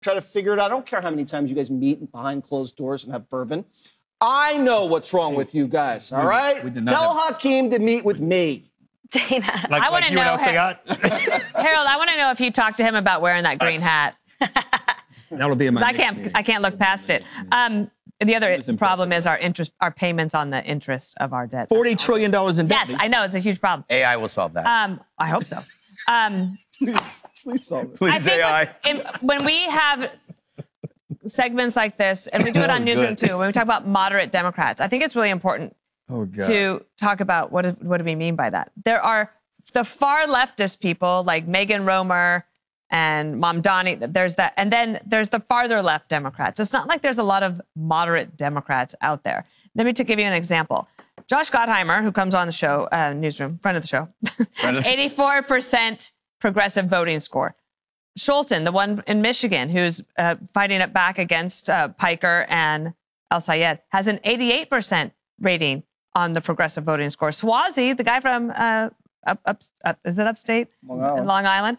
try to figure it out. I don't care how many times you guys meet behind closed doors and have bourbon. I know what's wrong with you guys, all right? Tell Hakeem to meet with me. Dana. I want to know, Harold, I want to know if you talked to him about wearing that green hat. That'll be in my I can't look past it. The other problem is our payments on the interest of our debt. $40 trillion in debt. Yes, I know. It's a huge problem. AI will solve that. I hope so. Please solve it. Please, AI. When we have segments like this, and we do it on Newsroom too, when we talk about moderate Democrats, I think it's really important to talk about what do we mean by that. There are the far leftist people like Megan Romer and Mamdani, there's that. And then there's the farther left Democrats. It's not like there's a lot of moderate Democrats out there. Let me give you an example. Josh Gottheimer, who comes on the show, Newsroom, friend of the show, 84% progressive voting score. Scholten, the one in Michigan, who's fighting it back against Piker and El Sayed, has an 88% rating on the progressive voting score. Suozzi, the guy from is it upstate? Long Island.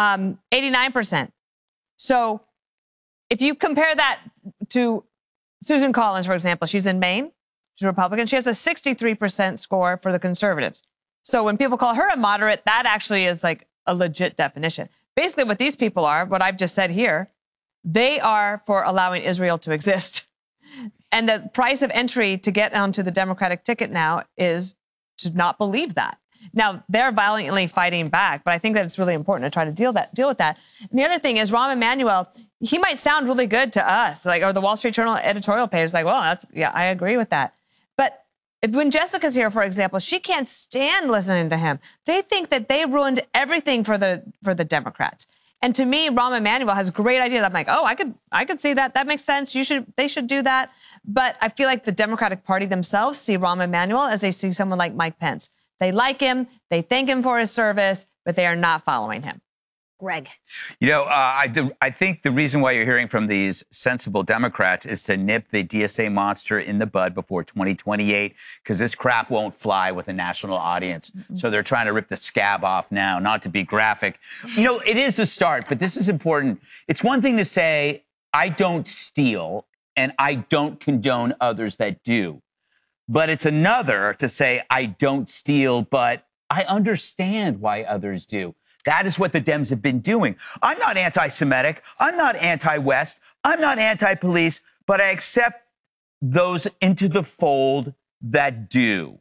89%. So if you compare that to Susan Collins, for example, she's in Maine. She's a Republican. She has a 63% score for the conservatives. So when people call her a moderate, that actually is like a legit definition. Basically what these people are, what I've just said here, they are for allowing Israel to exist. And the price of entry to get onto the Democratic ticket now is to not believe that. Now, they're violently fighting back, but I think that it's really important to try to deal with that. And the other thing is Rahm Emanuel, he might sound really good to us, or the Wall Street Journal editorial page, like, well, I agree with that. But when Jessica's here, for example, she can't stand listening to him. They think that they ruined everything for the Democrats. And to me, Rahm Emanuel has great ideas. I'm like, oh, I could see that. That makes sense. They should do that. But I feel like the Democratic Party themselves see Rahm Emanuel as they see someone like Mike Pence. They like him. They thank him for his service, but they are not following him. Greg. I think the reason why you're hearing from these sensible Democrats is to nip the DSA monster in the bud before 2028, because this crap won't fly with a national audience. Mm-hmm. So they're trying to rip the scab off now, not to be graphic. It is a start, but this is important. It's one thing to say, I don't steal and I don't condone others that do. But it's another to say, I don't steal, but I understand why others do. That is what the Dems have been doing. I'm not anti-Semitic. I'm not anti-West. I'm not anti-police, but I accept those into the fold that do.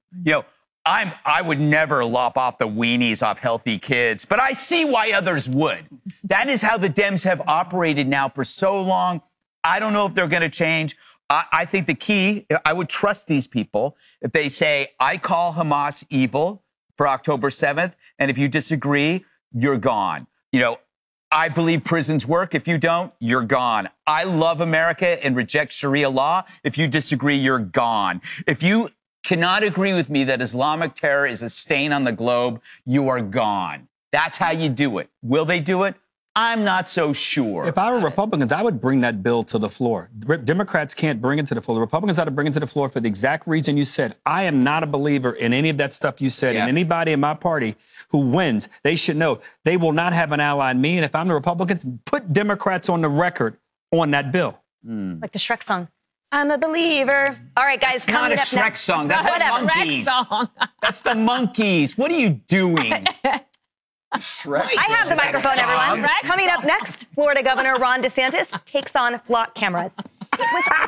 I would never lop off the weenies off healthy kids, but I see why others would. That is how the Dems have operated now for so long. I don't know if they're going to change. I think the key, I would trust these people if they say, I call Hamas evil for October 7th, and if you disagree, you're gone. I believe prisons work. If you don't, you're gone. I love America and reject Sharia law. If you disagree, you're gone. If you cannot agree with me that Islamic terror is a stain on the globe, you are gone. That's how you do it. Will they do it? I'm not so sure. If I were Republicans, I would bring that bill to the floor. Democrats can't bring it to the floor. The Republicans ought to bring it to the floor for the exact reason you said. I am not a believer in any of that stuff you said. And anybody in my party who wins, they should know they will not have an ally in me. And if I'm the Republicans, put Democrats on the record on that bill. Like the Shrek song. I'm a believer. All right, guys, That's not a Shrek song. That's the Monkeys. That's the Monkeys. What are you doing? Shrek. I have the microphone, everyone. Coming up next, Florida Governor Ron DeSantis takes on flock cameras.